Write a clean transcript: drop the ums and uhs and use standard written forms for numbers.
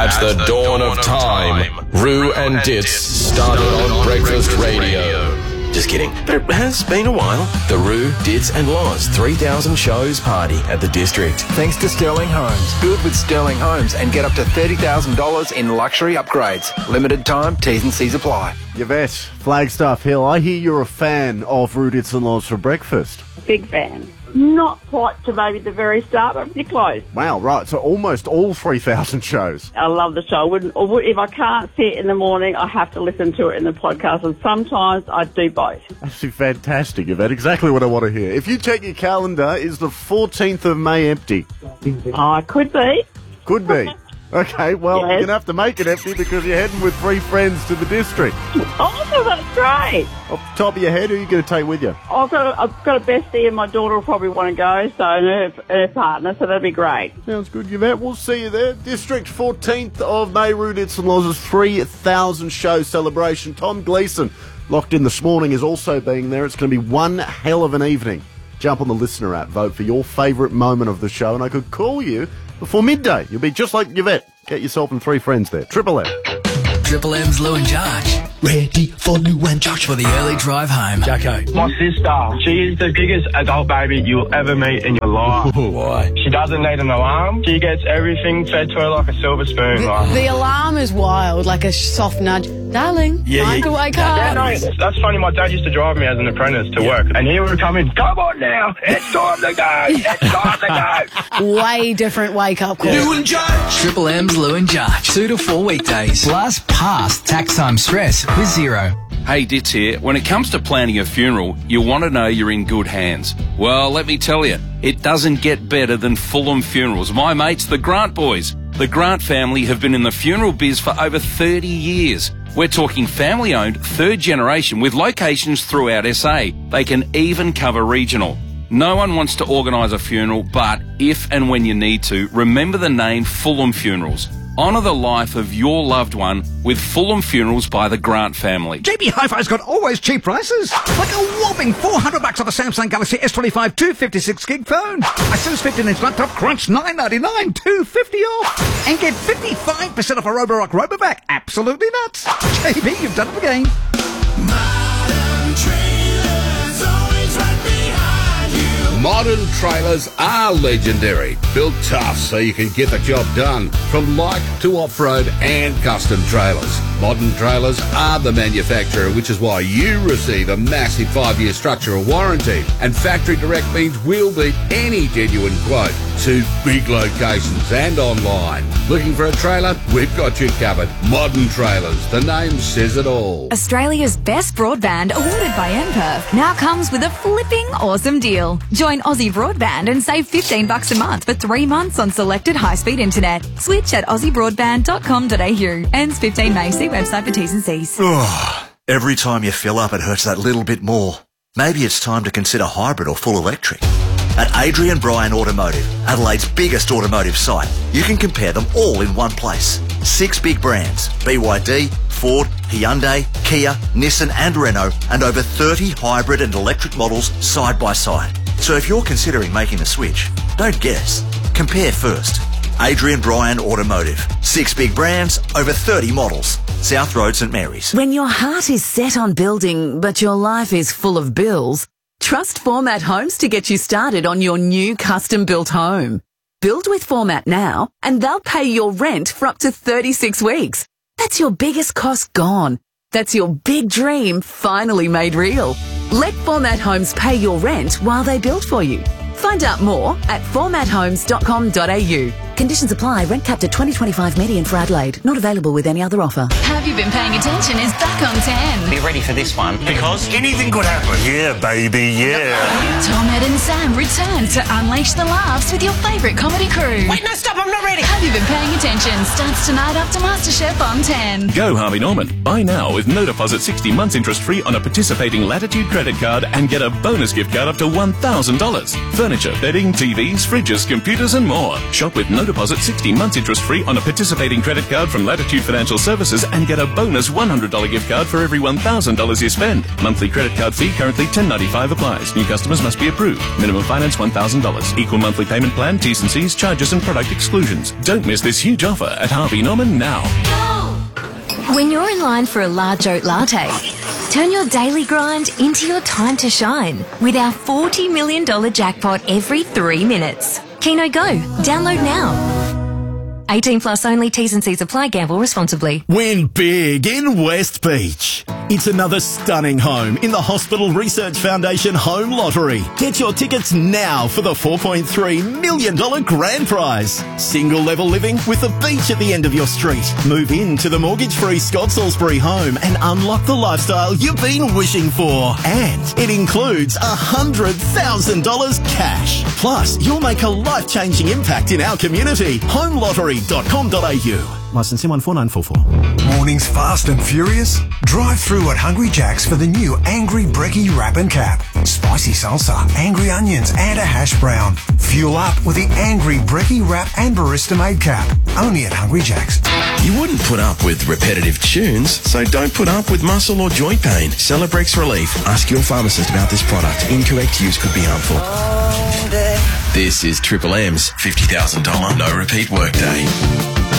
At the dawn of time, Roo and Ditz started on Breakfast Radio. Just kidding, but it has been a while. The Roo, Ditz and Loz 3,000 shows party at the District. Thanks to Sterling Homes. Build with Sterling Homes and get up to $30,000 in luxury upgrades. Limited time, T's and C's apply. Yvette, Flagstaff Hill, I hear you're a fan of Roo, Ditz and Loz for breakfast. Big fan. Not quite to maybe the very start, but pretty close. Wow, right, so almost all 3,000 shows. I love the show. If I can't see it in the morning, I have to listen to it in the podcast, and sometimes I do both. Absolutely fantastic, Yvette. Exactly what I want to hear. If you check your calendar, is the 14th of May empty? Could be. Could be. Okay, well, Yes. you're going to have to make it empty because you're heading with 3 friends to the District. Oh, that's great. Off the top of your head, who are you going to take with you? I've got a bestie, and my daughter will probably want to go, so and her partner, so that'd be great. Sounds good, Yvette. We'll see you there. District, 14th of May, Roo, Ditz and Loz's 3,000 show celebration. Tom Gleeson, locked in this morning, is also being there. It's going to be one hell of an evening. Jump on the Listener app, vote for your favourite moment of the show, and I could call you before midday. You'll be just like Yvette. Get yourself and 3 friends there. Triple M. Triple M's Lou and Josh. Ready for Lou and Josh for the early drive home. Jacko. My sister, she is the biggest adult baby you'll ever meet in your life. Why? She doesn't need an alarm. She gets everything fed to her like a silver spoon. The alarm is wild, like a soft nudge. Darling, time to wake up. Yeah, no, that's funny. My dad used to drive me as an apprentice to work, and he would come in, come on now, it's time to go, it's time to go. Way different wake-up call. Lou and Josh. Triple M's Lou and Josh. 2 to 4 weekdays. Plus past tax time stress with Zero. Hey, Ditz here. When it comes to planning a funeral, you want to know you're in good hands. Well, let me tell you, it doesn't get better than Fulham Funerals. My mates, the Grant boys. The Grant family have been in the funeral biz for over 30 years. We're talking family-owned, 3rd generation with locations throughout SA. They can even cover regional. No one wants to organise a funeral, but if and when you need to, remember the name Fulham Funerals. Honour the life of your loved one with Fulham Funerals by the Grant family. JB Hi-Fi's got always cheap prices. Like a whopping $400 on the Samsung Galaxy S25 256 gig phone. A Sims 15-inch laptop, crunch $999, $250 off. And get 55% off a Roborock Robovac. Absolutely nuts. JB, you've done it again. Modern trailers are legendary. Built tough so you can get the job done. From light to off-road and custom trailers. Modern trailers are the manufacturer, which is why you receive a massive 5-year structural warranty. And factory direct means we'll beat any genuine quote. 2 big locations and online. Looking for a trailer? We've got you covered. Modern Trailers. The name says it all. Australia's best broadband, awarded by NPerf, now comes with a flipping awesome deal. Join Aussie Broadband and save $15 a month for 3 months on selected high-speed internet. Switch at aussiebroadband.com.au. Ends 15 May. See website for T's and C's. Every time you fill up, it hurts that little bit more. Maybe it's time to consider hybrid or full electric. At Adrian Bryan Automotive, Adelaide's biggest automotive site, you can compare them all in one place. 6 big brands, BYD, Ford, Hyundai, Kia, Nissan and Renault, and over 30 hybrid and electric models side by side. So if you're considering making the switch, don't guess. Compare first. Adrian Bryan Automotive. 6 big brands, over 30 models. South Road, St Mary's. When your heart is set on building, but your life is full of bills, trust Format Homes to get you started on your new custom-built home. Build with Format now, and they'll pay your rent for up to 36 weeks. That's your biggest cost gone. That's your big dream finally made real. Let Format Homes pay your rent while they build for you. Find out more at formathomes.com.au. Conditions apply. Rent capped at 2025 median for Adelaide. Not available with any other offer. Have You Been Paying Attention is back on 10. Be ready for this one, because anything could happen. Yeah, baby, yeah. Tom, Ed and Sam return to unleash the laughs with your favourite comedy crew. Wait, no, stop, I'm not ready. Have You Been Paying Attention starts tonight after MasterChef on 10. Go Harvey Norman. Buy now with no deposit 60 months interest free on a participating Latitude credit card and get a bonus gift card up to $1,000. Furniture, bedding, TVs, fridges, computers and more. Shop with no no deposit, 16 months interest-free on a participating credit card from Latitude Financial Services and get a bonus $100 gift card for every $1,000 you spend. Monthly credit card fee currently $10.95 applies. New customers must be approved. Minimum finance $1,000. Equal monthly payment plan, T's and C's, charges and product exclusions. Don't miss this huge offer at Harvey Norman now. When you're in line for a large oat latte, turn your daily grind into your time to shine with our $40 million jackpot every 3 minutes. Keno Go. Download now. 18 plus only. T's and C's apply. Gamble responsibly. Win big in West Beach. It's another stunning home in the Hospital Research Foundation Home Lottery. Get your tickets now for the $4.3 million grand prize. Single level living with the beach at the end of your street. Move into the mortgage-free Scott Salisbury home and unlock the lifestyle you've been wishing for. And it includes $100,000 cash. Plus, you'll make a life-changing impact in our community. homelottery.com.au. Licensing 14944. Mornings fast and furious? Drive through at Hungry Jack's for the new Angry Brekkie Wrap and Cap. Spicy salsa, angry onions and a hash brown. Fuel up with the Angry Brekkie Wrap and Barista Made Cap. Only at Hungry Jack's. You wouldn't put up with repetitive tunes, so don't put up with muscle or joint pain. Celebrex Relief. Ask your pharmacist about this product. Incorrect use could be harmful. This is Triple M's $50,000 no repeat workday.